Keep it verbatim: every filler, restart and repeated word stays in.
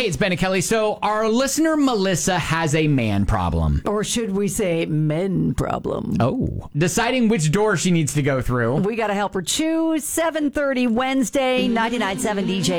Hey, it's Ben and Kelly. So our listener Melissa has a man problem. Or should we say men problem? Oh. Deciding which door she needs to go through. We got to help her choose. seven thirty Wednesday, ninety-nine point seven D J.